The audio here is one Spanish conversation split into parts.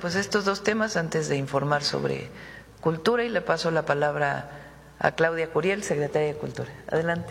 pues estos dos temas antes de informar sobre cultura, y le paso la palabra a Claudia Curiel, secretaria de Cultura. Adelante.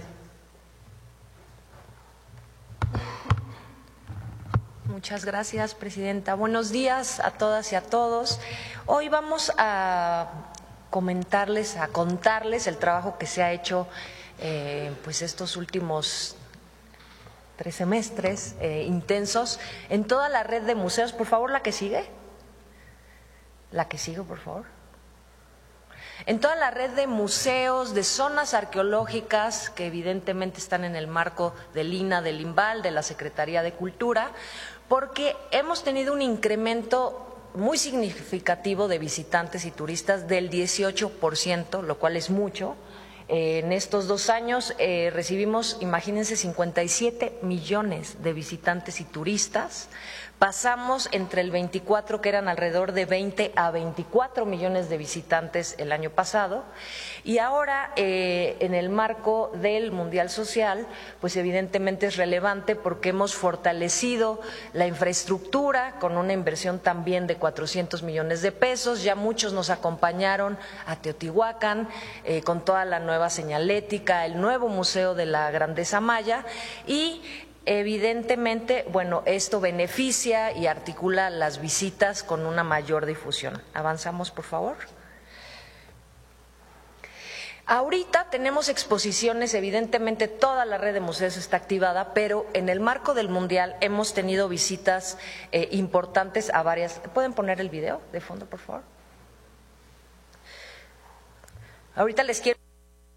Muchas gracias, presidenta. Buenos días a todas y a todos. Hoy vamos a contarles el trabajo que se ha hecho pues estos últimos 3 semestres intensos en toda la red de museos. Por favor, la que sigue. La que sigue, por favor. En toda la red de museos, de zonas arqueológicas que evidentemente están en el marco del INAH, del INVAL, de la Secretaría de Cultura, porque hemos tenido un incremento muy significativo de visitantes y turistas del 18%, lo cual es mucho. En estos 2 años recibimos, imagínense, 57 millones de visitantes y turistas. Pasamos entre el 24, que eran alrededor de 20 a 24 millones de visitantes el año pasado, y ahora en el marco del Mundial Social, pues evidentemente es relevante porque hemos fortalecido la infraestructura con una inversión también de 400 millones de pesos. Ya muchos nos acompañaron a Teotihuacán con toda la nueva señalética, el nuevo Museo de la Grandeza Maya, y evidentemente, bueno, esto beneficia y articula las visitas con una mayor difusión. Avanzamos, por favor. Ahorita tenemos exposiciones, evidentemente toda la red de museos está activada, pero en el marco del Mundial hemos tenido visitas importantes a varias. ¿Pueden poner el video de fondo, por favor? Ahorita les quiero.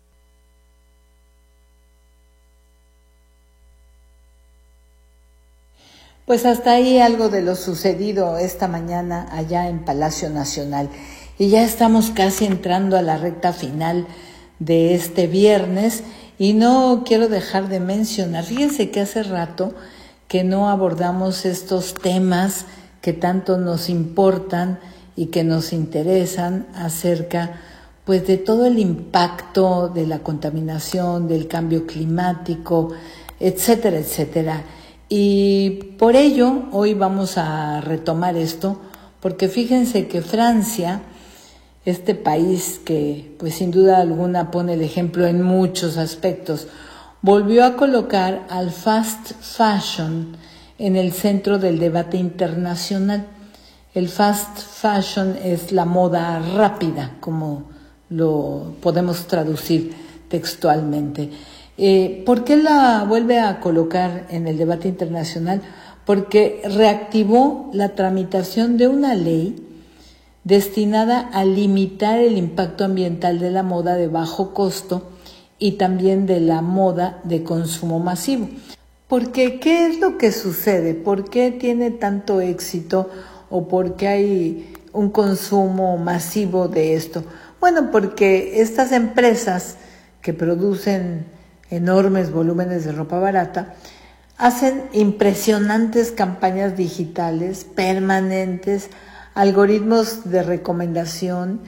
Pues hasta ahí algo de lo sucedido esta mañana allá en Palacio Nacional. Y ya estamos casi entrando a la recta final de este viernes y no quiero dejar de mencionar, fíjense que hace rato que no abordamos estos temas que tanto nos importan y que nos interesan acerca pues de todo el impacto de la contaminación, del cambio climático, etcétera, etcétera. Y por ello hoy vamos a retomar esto, porque fíjense que Francia, este país que pues sin duda alguna pone el ejemplo en muchos aspectos, volvió a colocar al fast fashion en el centro del debate internacional. El fast fashion es la moda rápida, como lo podemos traducir textualmente. ¿Por qué la vuelve a colocar en el debate internacional? Porque reactivó la tramitación de una ley destinada a limitar el impacto ambiental de la moda de bajo costo y también de la moda de consumo masivo. Porque, ¿qué es lo que sucede? ¿Por qué tiene tanto éxito o por qué hay un consumo masivo de esto? Bueno, porque estas empresas que producen enormes volúmenes de ropa barata, hacen impresionantes campañas digitales permanentes, algoritmos de recomendación,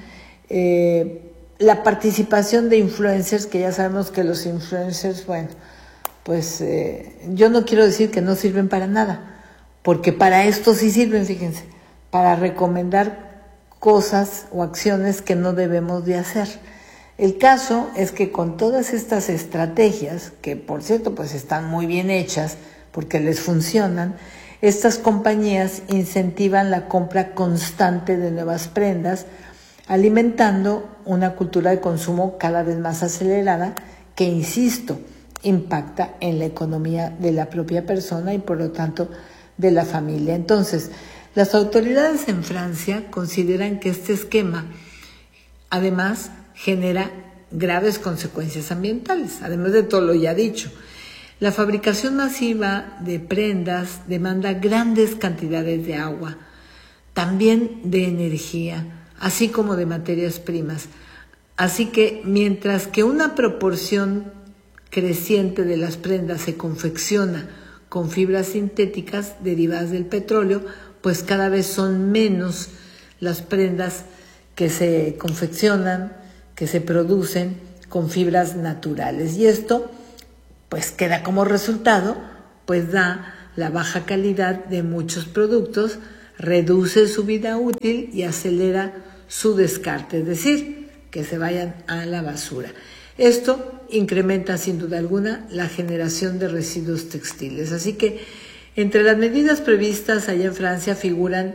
la participación de influencers, que ya sabemos que los influencers, bueno, pues yo no quiero decir que no sirven para nada, porque para esto sí sirven, fíjense, para recomendar cosas o acciones que no debemos de hacer. El caso es que con todas estas estrategias, que por cierto pues están muy bien hechas porque les funcionan, estas compañías incentivan la compra constante de nuevas prendas, alimentando una cultura de consumo cada vez más acelerada que, insisto, impacta en la economía de la propia persona y por lo tanto de la familia. Entonces, las autoridades en Francia consideran que este esquema, además, genera graves consecuencias ambientales, además de todo lo ya dicho. La fabricación masiva de prendas demanda grandes cantidades de agua, también de energía, así como de materias primas. Así que mientras que una proporción creciente de las prendas se confecciona con fibras sintéticas derivadas del petróleo, pues cada vez son menos las prendas que se confeccionan, que se producen con fibras naturales. Y esto, pues queda como resultado, pues da la baja calidad de muchos productos, reduce su vida útil y acelera su descarte, es decir, que se vayan a la basura. Esto incrementa sin duda alguna la generación de residuos textiles. Así que entre las medidas previstas allá en Francia figuran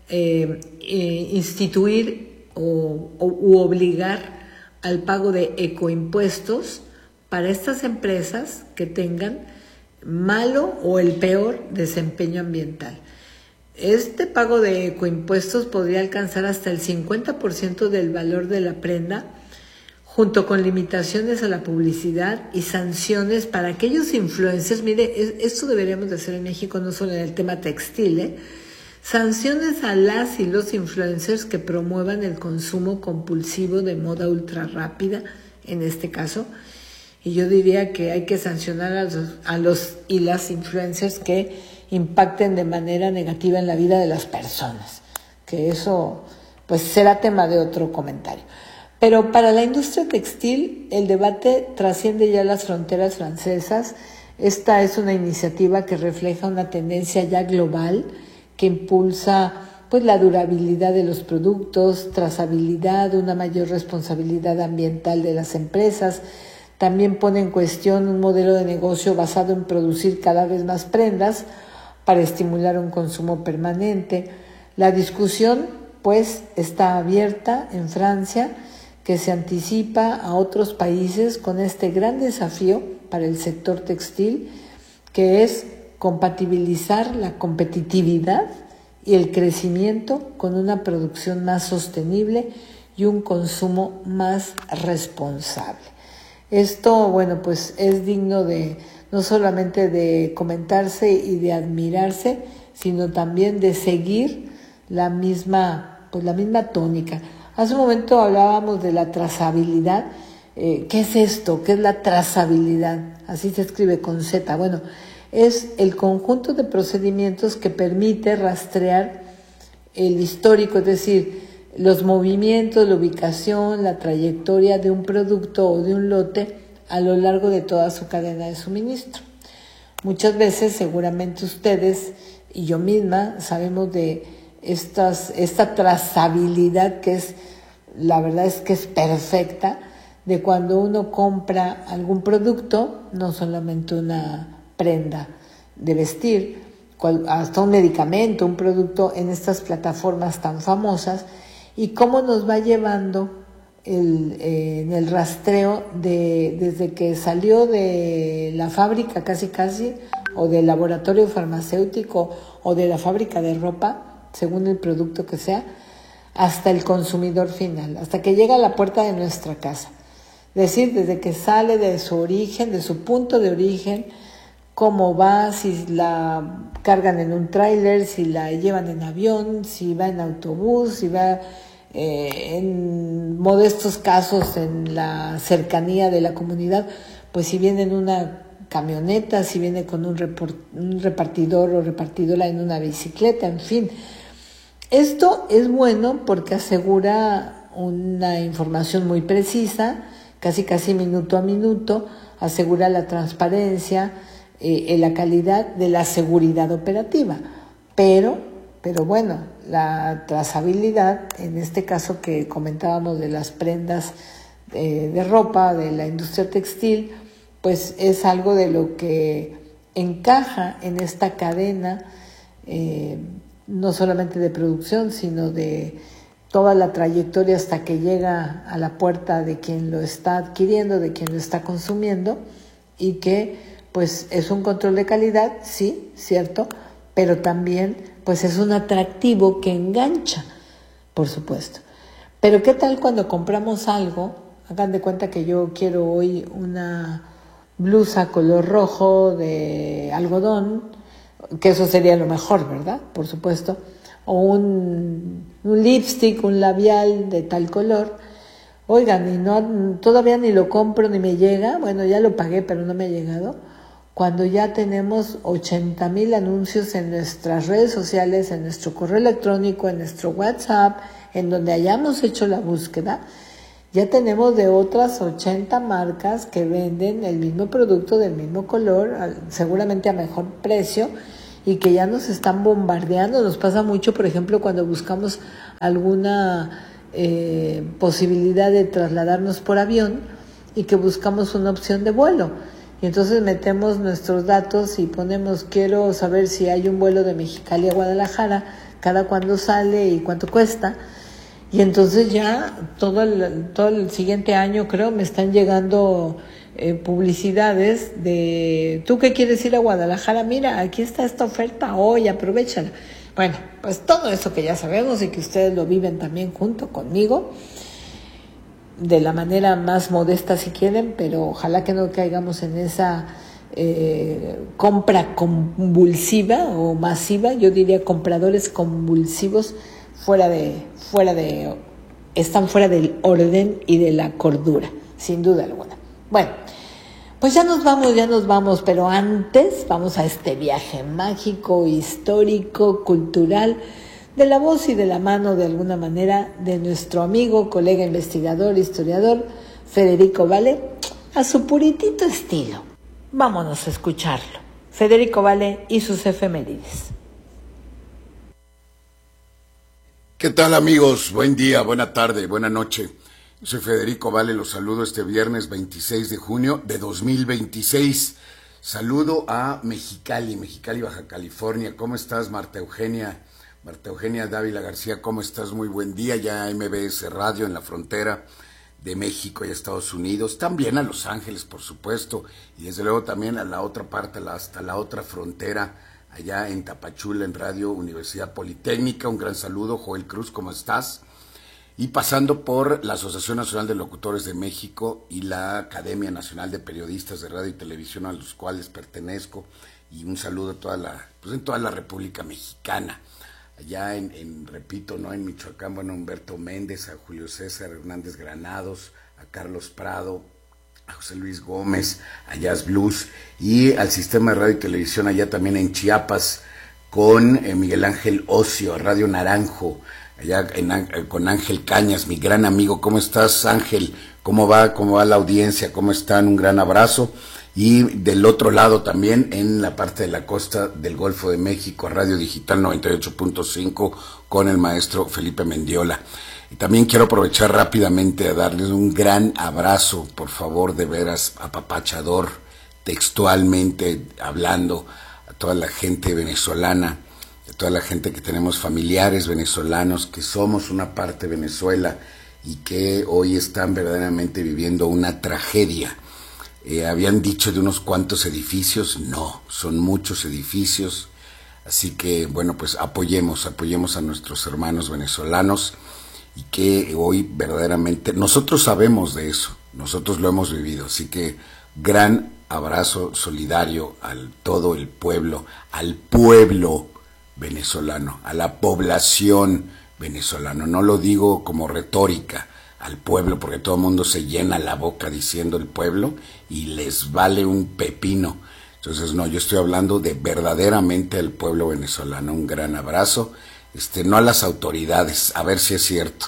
instituir u obligar al pago de ecoimpuestos para estas empresas que tengan malo o el peor desempeño ambiental. Este pago de ecoimpuestos podría alcanzar hasta el 50% del valor de la prenda, junto con limitaciones a la publicidad y sanciones para aquellos influencers. Mire, esto deberíamos de hacer en México, no solo en el tema textil, sanciones a las y los influencers que promuevan el consumo compulsivo de moda ultra rápida, en este caso. Y yo diría que hay que sancionar a los y las influencers que impacten de manera negativa en la vida de las personas, que eso pues será tema de otro comentario. Pero para la industria textil el debate trasciende ya las fronteras francesas. Esta es una iniciativa que refleja una tendencia ya global que impulsa pues la durabilidad de los productos, trazabilidad, una mayor responsabilidad ambiental de las empresas. También pone en cuestión un modelo de negocio basado en producir cada vez más prendas para estimular un consumo permanente. La discusión pues está abierta en Francia, que se anticipa a otros países con este gran desafío para el sector textil, que es compatibilizar la competitividad y el crecimiento con una producción más sostenible y un consumo más responsable. Esto, bueno, pues es digno de no solamente de comentarse y de admirarse, sino también de seguir la misma tónica. Hace un momento hablábamos de la trazabilidad. ¿Qué es esto? ¿Qué es la trazabilidad? Así se escribe con Z. Bueno, es el conjunto de procedimientos que permite rastrear el histórico, es decir, los movimientos, la ubicación, la trayectoria de un producto o de un lote a lo largo de toda su cadena de suministro. Muchas veces, seguramente ustedes y yo misma sabemos de esta trazabilidad que es, la verdad es que es perfecta, de cuando uno compra algún producto, no solamente una prenda de vestir, hasta un medicamento, un producto en estas plataformas tan famosas, y cómo nos va llevando en el rastreo desde que salió de la fábrica casi, o del laboratorio farmacéutico, o de la fábrica de ropa, según el producto que sea, hasta el consumidor final, hasta que llega a la puerta de nuestra casa. Es decir, desde que sale de su origen, de su punto de origen, cómo va, si la cargan en un tráiler, si la llevan en avión, si va en autobús, si va en modestos casos en la cercanía de la comunidad, pues si viene en una camioneta, si viene con un repartidor o repartidora en una bicicleta, en fin. Esto es bueno porque asegura una información muy precisa, casi minuto a minuto, asegura la transparencia, la calidad de la seguridad operativa, pero bueno, la trazabilidad, en este caso que comentábamos de las prendas de ropa, de la industria textil, pues es algo de lo que encaja en esta cadena, no solamente de producción, sino de toda la trayectoria hasta que llega a la puerta de quien lo está adquiriendo, de quien lo está consumiendo, y que pues es un control de calidad, sí, cierto, pero también pues es un atractivo que engancha, por supuesto. Pero ¿qué tal cuando compramos algo? Hagan de cuenta que yo quiero hoy una blusa color rojo de algodón, que eso sería lo mejor, ¿verdad? Por supuesto. O un lipstick, un labial de tal color. Oigan, y todavía ni lo compro ni me llega. Bueno, ya lo pagué, pero no me ha llegado. Cuando ya tenemos 80,000 anuncios en nuestras redes sociales, en nuestro correo electrónico, en nuestro WhatsApp, en donde hayamos hecho la búsqueda, ya tenemos de otras 80 marcas que venden el mismo producto del mismo color, seguramente a mejor precio, y que ya nos están bombardeando. Nos pasa mucho, por ejemplo, cuando buscamos alguna posibilidad de trasladarnos por avión y que buscamos una opción de vuelo. Y entonces metemos nuestros datos y ponemos, quiero saber si hay un vuelo de Mexicali a Guadalajara, cada cuándo sale y cuánto cuesta. Y entonces ya todo el siguiente año, creo, me están llegando publicidades de, ¿tú qué quieres ir a Guadalajara? Mira, aquí está esta oferta, hoy aprovechala. Bueno, pues todo eso que ya sabemos y que ustedes lo viven también junto conmigo, de la manera más modesta si quieren, pero ojalá que no caigamos en esa compra convulsiva o masiva. Yo diría compradores convulsivos están fuera del orden y de la cordura, sin duda alguna. Bueno, pues ya nos vamos, pero antes vamos a este viaje mágico, histórico, cultural, de la voz y de la mano, de alguna manera, de nuestro amigo, colega, investigador, historiador, Federico Vale, a su puritito estilo. Vámonos a escucharlo. Federico Vale y sus efemérides. ¿Qué tal, amigos? Buen día, buena tarde, buena noche. Soy Federico Vale, los saludo este viernes 26 de junio de 2026. Saludo a Mexicali, Baja California. ¿Cómo estás, Marta Eugenia Dávila García? ¿Cómo estás? Muy buen día. Ya MBS Radio en la frontera de México y Estados Unidos. También a Los Ángeles, por supuesto. Y desde luego también a la otra parte, hasta la otra frontera, allá en Tapachula, en Radio Universidad Politécnica. Un gran saludo, Joel Cruz, ¿cómo estás? Y pasando por la Asociación Nacional de Locutores de México y la Academia Nacional de Periodistas de Radio y Televisión, a los cuales pertenezco, y un saludo a en toda la República Mexicana. Allá repito, ¿no? En Michoacán, bueno, Humberto Méndez, a Julio César Hernández Granados, a Carlos Prado, a José Luis Gómez, a Jazz Blues, y al Sistema de Radio y Televisión allá también en Chiapas, con Miguel Ángel Ocio, a Radio Naranjo, allá con Ángel Cañas, mi gran amigo. ¿Cómo estás, Ángel? ¿Cómo va la audiencia? ¿Cómo están? Un gran abrazo. Y del otro lado también, en la parte de la costa del Golfo de México, Radio Digital 98.5, con el maestro Felipe Mendiola. Y también quiero aprovechar rápidamente a darles un gran abrazo, por favor, de veras, apapachador, textualmente hablando, a toda la gente venezolana, a toda la gente que tenemos familiares venezolanos, que somos una parte de Venezuela y que hoy están verdaderamente viviendo una tragedia. Habían dicho de unos cuantos edificios, no, son muchos edificios, así que bueno, pues apoyemos a nuestros hermanos venezolanos, y que hoy verdaderamente nosotros sabemos de eso, nosotros lo hemos vivido, así que gran abrazo solidario a todo el pueblo, al pueblo venezolano, a la población venezolana. No lo digo como retórica, al pueblo, porque todo el mundo se llena la boca diciendo el pueblo y les vale un pepino. Entonces no, yo estoy hablando de verdaderamente al pueblo venezolano. Un gran abrazo, no a las autoridades, a ver si es cierto.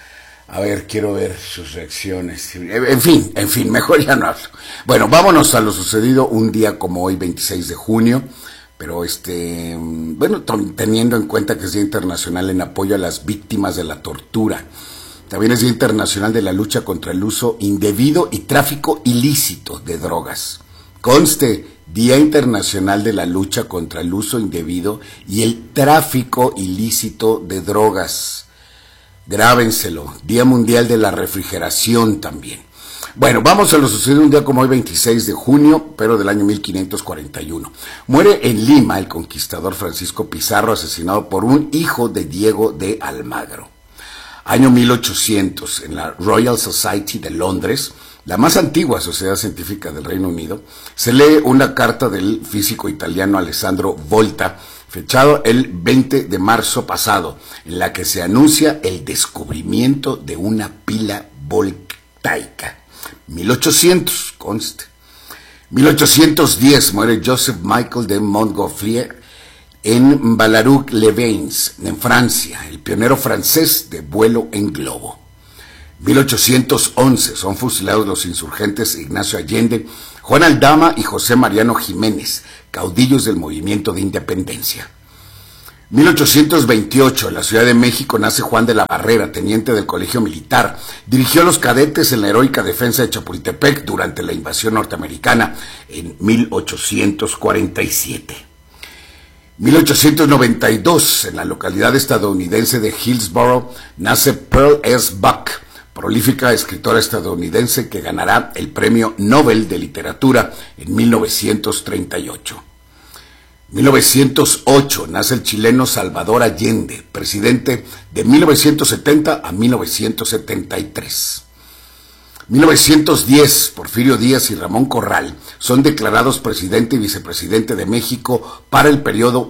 A ver, quiero ver sus reacciones. En fin, mejor ya no hablo. Bueno, vámonos a lo sucedido un día como hoy, 26 de junio, pero bueno, teniendo en cuenta que es Día Internacional en apoyo a las víctimas de la tortura. También es Día Internacional de la lucha contra el uso indebido y tráfico ilícito de drogas. Conste, Día Internacional de la lucha contra el uso indebido y el tráfico ilícito de drogas. Grábenselo. Día Mundial de la Refrigeración también. Bueno, vamos a lo sucedido un día como hoy, 26 de junio, pero del año 1541. Muere en Lima el conquistador Francisco Pizarro, asesinado por un hijo de Diego de Almagro. Año 1800, en la Royal Society de Londres, la más antigua sociedad científica del Reino Unido, se lee una carta del físico italiano Alessandro Volta, fechado el 20 de marzo pasado, en la que se anuncia el descubrimiento de una pila voltaica. 1800, conste. 1810, muere Joseph Michael de Montgolfier en Ballaruc-les-Bains, en Francia, el pionero francés de vuelo en globo. 1811, son fusilados los insurgentes Ignacio Allende, Juan Aldama y José Mariano Jiménez, caudillos del movimiento de independencia. 1828, en la Ciudad de México, nace Juan de la Barrera, teniente del Colegio Militar. Dirigió a los cadetes en la heroica defensa de Chapultepec durante la invasión norteamericana en 1847. 1892, en la localidad estadounidense de Hillsborough, nace Pearl S. Buck, prolífica escritora estadounidense que ganará el Premio Nobel de Literatura en 1938. 1908, nace el chileno Salvador Allende, presidente de 1970 a 1973. 1910, Porfirio Díaz y Ramón Corral son declarados presidente y vicepresidente de México para el periodo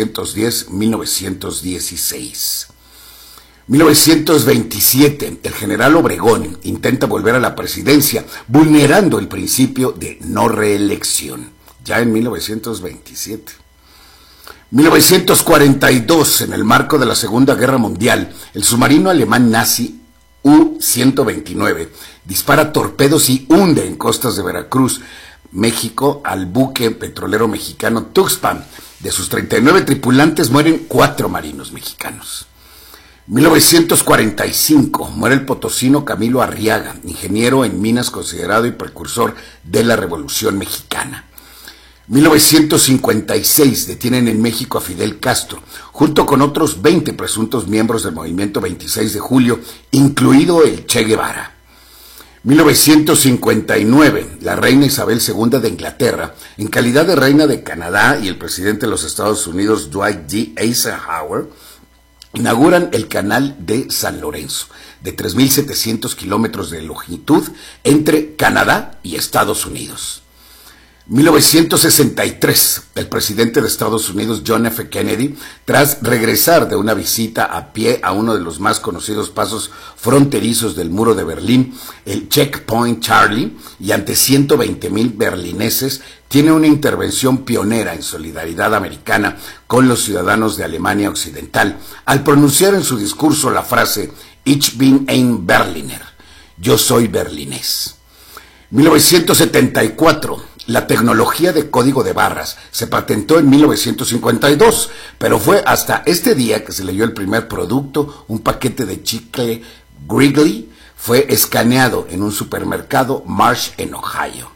1910-1916. 1927, el general Obregón intenta volver a la presidencia, vulnerando el principio de no reelección, ya en 1927. 1942, en el marco de la Segunda Guerra Mundial, el submarino alemán nazi U-129 dispara torpedos y hunde en costas de Veracruz, México, al buque petrolero mexicano Tuxpan. De sus 39 tripulantes mueren 4 marinos mexicanos. 1945, muere el potosino Camilo Arriaga, ingeniero en minas considerado y precursor de la Revolución Mexicana. 1956, detienen en México a Fidel Castro, junto con otros 20 presuntos miembros del movimiento 26 de julio, incluido el Che Guevara. 1959, la reina Isabel II de Inglaterra, en calidad de reina de Canadá, y el presidente de los Estados Unidos, Dwight D. Eisenhower, inauguran el Canal de San Lorenzo, de 3.700 kilómetros de longitud, entre Canadá y Estados Unidos. 1963, el presidente de Estados Unidos, John F. Kennedy, tras regresar de una visita a pie a uno de los más conocidos pasos fronterizos del muro de Berlín, el Checkpoint Charlie, y ante 120,000 berlineses, tiene una intervención pionera en solidaridad americana con los ciudadanos de Alemania Occidental, al pronunciar en su discurso la frase "Ich bin ein Berliner", yo soy berlinés. 1974, la tecnología de código de barras se patentó en 1952, pero fue hasta este día que se leyó el primer producto, un paquete de chicle Wrigley, fue escaneado en un supermercado Marsh en Ohio.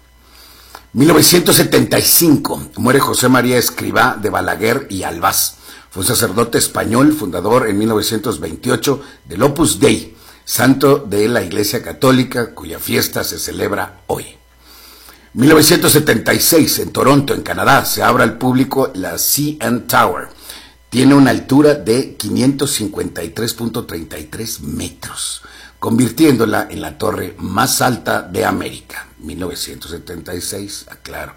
1975, muere José María Escrivá de Balaguer y Albás. Fue un sacerdote español, fundador en 1928 del Opus Dei, santo de la Iglesia Católica, cuya fiesta se celebra hoy. 1976, en Toronto, en Canadá, se abre al público la CN Tower. Tiene una altura de 553.33 metros, convirtiéndola en la torre más alta de América. 1976, aclaro.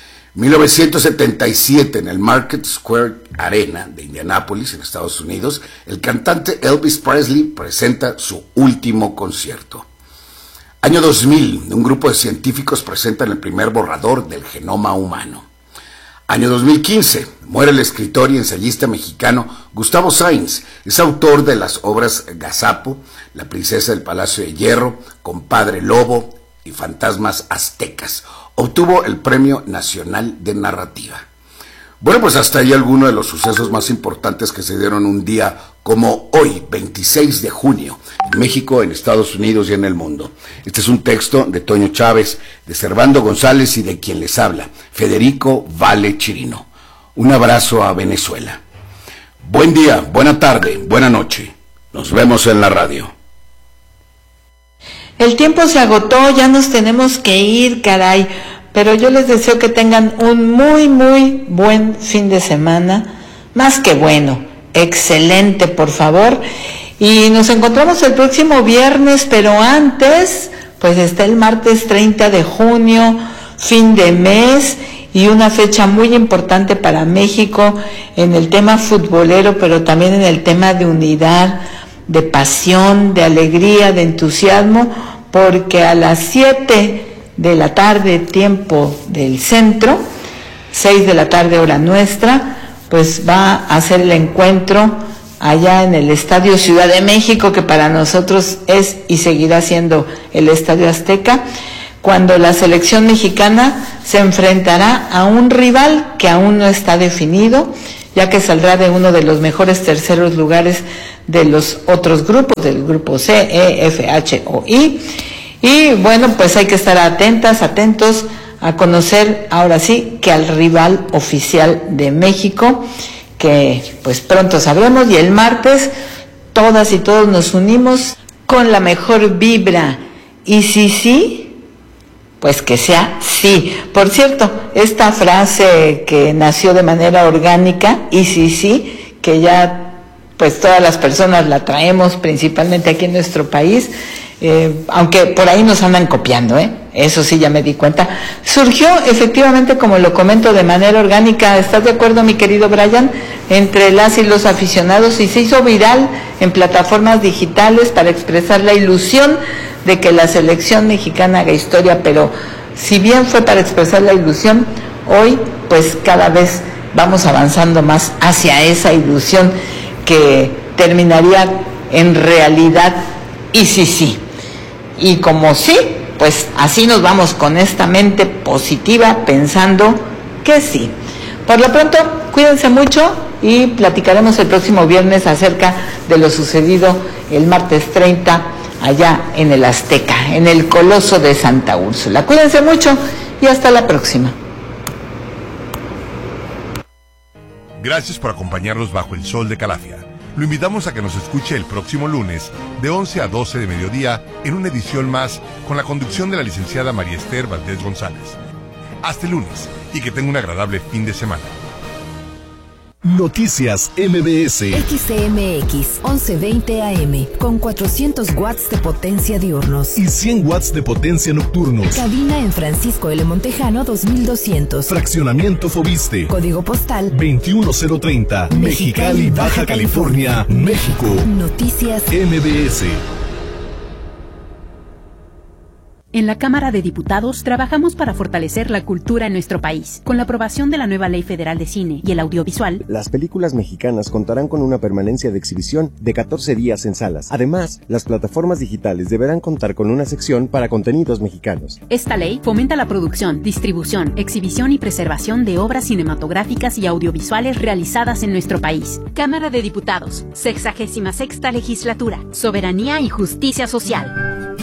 1977, en el Market Square Arena de Indianápolis, en Estados Unidos, el cantante Elvis Presley presenta su último concierto. Año 2000, un grupo de científicos presentan el primer borrador del genoma humano. Año 2015, muere el escritor y ensayista mexicano Gustavo Sáenz. Es autor de las obras Gazapo, La princesa del Palacio de Hierro, Compadre Lobo y Fantasmas Aztecas. Obtuvo el Premio Nacional de Narrativa. Bueno, pues hasta ahí algunos de los sucesos más importantes que se dieron un día como hoy, 26 de junio, en México, en Estados Unidos y en el mundo. Este es un texto de Toño Chávez, de Servando González y de quien les habla, Federico Vale Chirino. Un abrazo a Venezuela. Buen día, buena tarde, buena noche. Nos vemos en la radio. El tiempo se agotó, ya nos tenemos que ir, caray. Pero yo les deseo que tengan un muy, muy buen fin de semana. Más que bueno, excelente, por favor. Y nos encontramos el próximo viernes, pero antes, pues está el martes 30 de junio, fin de mes, y una fecha muy importante para México en el tema futbolero, pero también en el tema de unidad, de pasión, de alegría, de entusiasmo, porque a las 7 de la tarde, tiempo del centro, 6 de la tarde hora nuestra, pues va a ser el encuentro allá en el Estadio Ciudad de México, que para nosotros es y seguirá siendo el Estadio Azteca, cuando la selección mexicana se enfrentará a un rival que aún no está definido, ya que saldrá de uno de los mejores terceros lugares de los otros grupos, del grupo C, E, F, H o I. Y bueno, pues hay que estar atentos a conocer ahora sí que al rival oficial de México, que pues pronto sabremos, y el martes todas y todos nos unimos con la mejor vibra, y sí, pues que sea sí. Por cierto, esta frase que nació de manera orgánica, y sí, que ya pues todas las personas la traemos principalmente aquí en nuestro país, aunque por ahí nos andan copiando, eso sí ya me di cuenta, surgió efectivamente, como lo comento, de manera orgánica. ¿Estás de acuerdo, mi querido Brian? Entre las y los aficionados, y se hizo viral en plataformas digitales para expresar la ilusión de que la selección mexicana haga historia, pero si bien fue para expresar la ilusión, hoy pues cada vez vamos avanzando más hacia esa ilusión que terminaría en realidad, y sí. Y como sí, pues así nos vamos con esta mente positiva, pensando que sí. Por lo pronto, cuídense mucho y platicaremos el próximo viernes acerca de lo sucedido el martes 30 allá en el Azteca, en el Coloso de Santa Úrsula. Cuídense mucho y hasta la próxima. Gracias por acompañarnos bajo el sol de Calafia. Lo invitamos a que nos escuche el próximo lunes de 11 a 12 de mediodía en una edición más con la conducción de la licenciada María Esther Valdés González. Hasta el lunes y que tenga un agradable fin de semana. Noticias MBS. XCMX 1120 AM con 400 watts de potencia diurnos y 100 watts de potencia nocturnos. Cabina en Francisco L. Montejano 2200. Fraccionamiento Fobiste. Código postal 21030. Mexicali, Baja California, México. Noticias MBS. En la Cámara de Diputados trabajamos para fortalecer la cultura en nuestro país. Con la aprobación de la nueva Ley Federal de Cine y el Audiovisual, las películas mexicanas contarán con una permanencia de exhibición de 14 días en salas. Además, las plataformas digitales deberán contar con una sección para contenidos mexicanos. Esta ley fomenta la producción, distribución, exhibición y preservación de obras cinematográficas y audiovisuales realizadas en nuestro país. Cámara de Diputados, 66ª Legislatura, Soberanía y Justicia Social.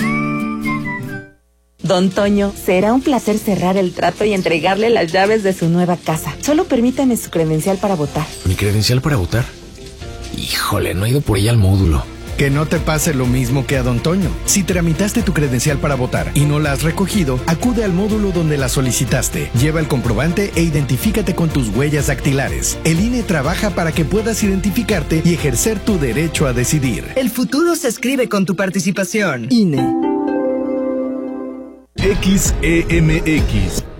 Don Toño, será un placer cerrar el trato y entregarle las llaves de su nueva casa. Solo permítame su credencial para votar. ¿Mi credencial para votar? Híjole, no he ido por ella al módulo. Que no te pase lo mismo que a Don Toño. Si tramitaste tu credencial para votar y no la has recogido, acude al módulo donde la solicitaste. Lleva el comprobante e identifícate con tus huellas dactilares. El INE trabaja para que puedas identificarte y ejercer tu derecho a decidir. El futuro se escribe con tu participación. INE. XEMX